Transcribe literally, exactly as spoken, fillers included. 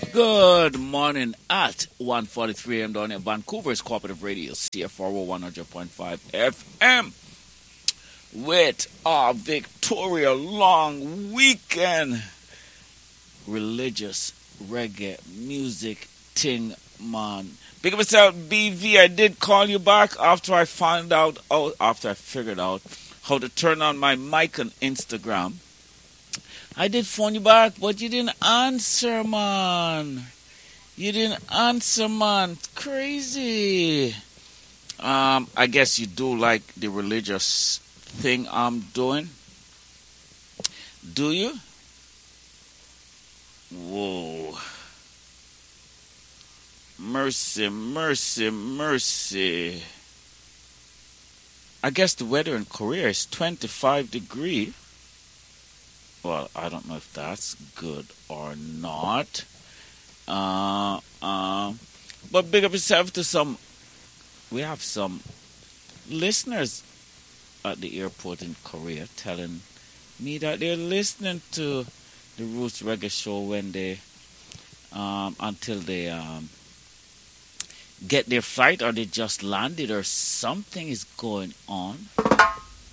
Good morning at one forty-three a m down in Vancouver's Cooperative Radio, C F R O one hundred point five F M, with our Victoria long weekend religious reggae music ting, man. Big up yourself, B V. I did call you back after I found out, oh, after I figured out how to turn on my mic on Instagram. I did phone you back, but you didn't answer, man. You didn't answer, man. Crazy. Um, I guess you do like the religious thing I'm doing. Do you? Whoa. Mercy, mercy, mercy. I guess the weather in Korea is twenty-five degrees. Well, I don't know if that's good or not. Uh, uh, but big up yourself to some. We have some listeners at the airport in Korea telling me that they're listening to the Roots Reggae Show when they, um, until they um, get their flight or they just landed or something is going on.